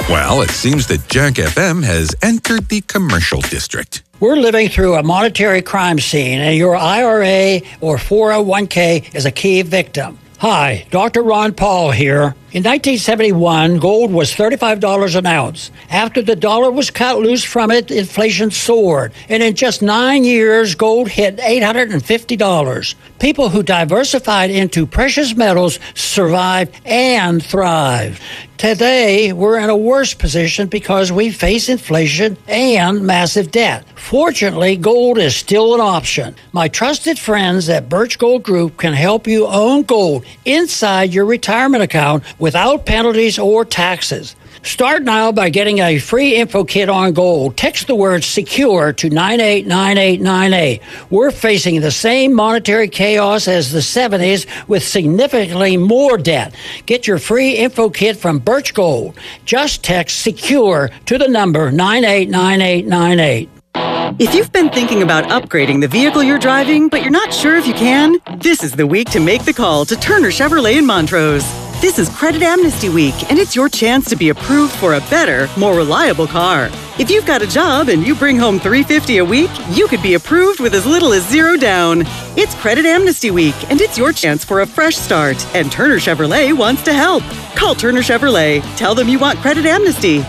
Well, it seems that Jack FM has entered the commercial district. We're living through a monetary crime scene, and your IRA or 401k is a key victim. Hi, Dr. Ron Paul here. In 1971, gold was $35 an ounce. After the dollar was cut loose from it, inflation soared. And in just 9 years, gold hit $850. People who diversified into precious metals survived and thrived. Today, we're in a worse position because we face inflation and massive debt. Fortunately, gold is still an option. My trusted friends at Birch Gold Group can help you own gold inside your retirement account without penalties or taxes. Start now by getting a free info kit on gold. Text the word SECURE to 989898. We're facing the same monetary chaos as the 70s with significantly more debt. Get your free info kit from Birch Gold. Just text SECURE to the number 989898. If you've been thinking about upgrading the vehicle you're driving, but you're not sure if you can, this is the week to make the call to Turner Chevrolet in Montrose. This is Credit Amnesty Week, and it's your chance to be approved for a better, more reliable car. If you've got a job and you bring home $350 a week, you could be approved with as little as $0 down. It's Credit Amnesty Week, and it's your chance for a fresh start, and Turner Chevrolet wants to help. Call Turner Chevrolet. Tell them you want Credit Amnesty.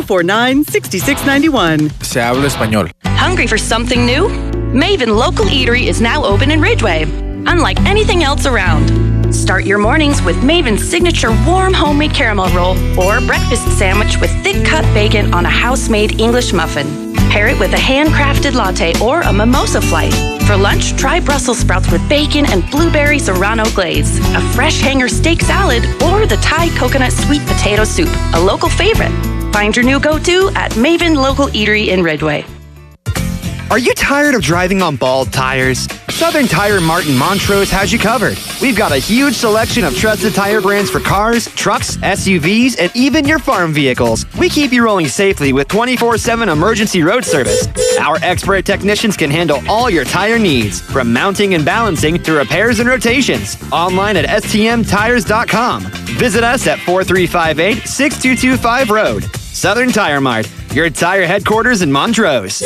249-6691. Se habla español. Hungry for something new? Maven Local Eatery is now open in Ridgeway, unlike anything else around. Start your mornings with Maven's signature warm homemade caramel roll or breakfast sandwich with thick-cut bacon on a house-made English muffin. Pair it with a handcrafted latte or a mimosa flight. For lunch, try Brussels sprouts with bacon and blueberry serrano glaze, a fresh hanger steak salad, or the Thai coconut sweet potato soup, a local favorite. Find your new go-to at Maven Local Eatery in Ridgeway. Are you tired of driving on bald tires? Southern Tire Mart in Montrose has you covered. We've got a huge selection of trusted tire brands for cars, trucks, SUVs, and even your farm vehicles. We keep you rolling safely with 24/7 emergency road service. Our expert technicians can handle all your tire needs, from mounting and balancing to repairs and rotations. Online at stmtires.com. Visit us at 4358 6225 Road. Southern Tire Mart, your tire headquarters in Montrose.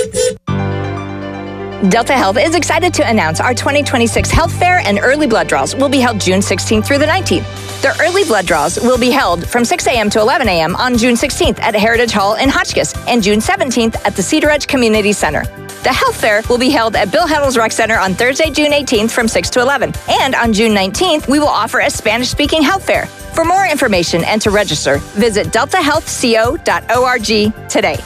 Delta Health is excited to announce our 2026 Health Fair and Early Blood Draws will be held June 16th through the 19th. The early blood draws will be held from 6 a.m. to 11 a.m. on June 16th at Heritage Hall in Hotchkiss and June 17th at the Cedar Edge Community Center. The Health Fair will be held at Bill Heddle's Rec Center on Thursday, June 18th from 6 to 11. And on June 19th, we will offer a Spanish-speaking health fair. For more information and to register, visit deltahealthco.org today.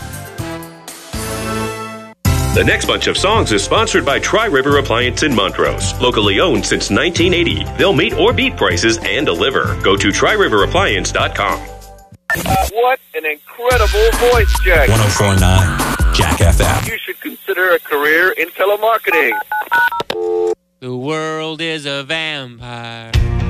The next bunch of songs is sponsored by Tri-River Appliance in Montrose. Locally owned since 1980. They'll meet or beat prices and deliver. Go to TriRiverAppliance.com. What an incredible voice, Jack. 104.9 Jack FM. You should consider a career in telemarketing. The world is a vampire.